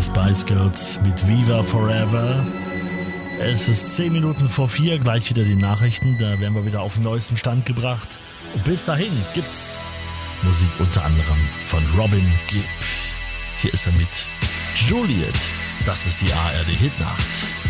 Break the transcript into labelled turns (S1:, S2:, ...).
S1: Spice Girls mit Viva Forever. Es ist 10 Minuten vor 4, gleich wieder die Nachrichten, da werden wir wieder auf den neuesten Stand gebracht. Und bis dahin gibt's Musik unter anderem von Robin Gibb. Hier ist er mit Juliet. Das ist die ARD Hitnacht.